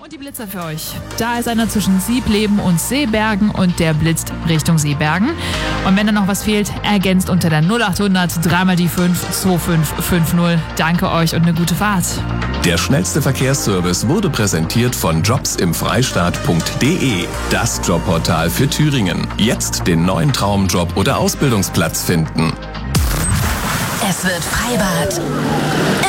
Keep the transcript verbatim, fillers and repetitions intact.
Und die Blitzer für euch. Da ist einer zwischen Siebleben und Seebergen und der blitzt Richtung Seebergen. Und wenn da noch was fehlt, ergänzt unter der null achthundert dreimal die fünf zwei fünf fünf null. Danke euch und eine gute Fahrt. Der schnellste Verkehrsservice wurde präsentiert von jobsimfreistaat punkt de, das Jobportal für Thüringen. Jetzt den neuen Traumjob oder Ausbildungsplatz finden. Es wird Freibad.